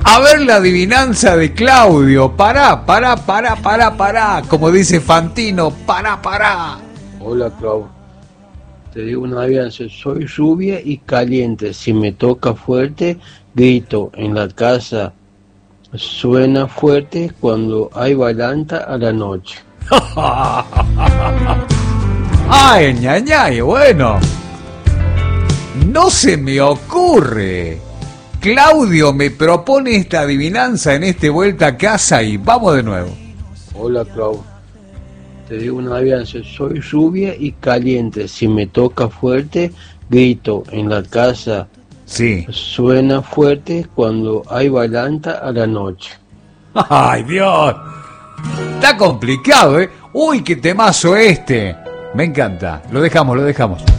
A ver la adivinanza de Claudio. Pará. Como dice Fantino, pará. Hola, Clau. Te digo una adivinanza. Soy rubia y caliente. Si me toca fuerte, grito. En la casa suena fuerte cuando hay bailanta a la noche. Ay, ñañay, bueno. No se me ocurre. Claudio me propone esta adivinanza en este vuelta a casa y vamos de nuevo. Hola, Clau. Te digo una adivinanza. Soy rubia y caliente. Si me toca fuerte, grito. En la casa sí, suena fuerte cuando hay bailanta a la noche. Ay, Dios. Está complicado, ¿eh? Uy, qué temazo este. Me encanta. Lo dejamos.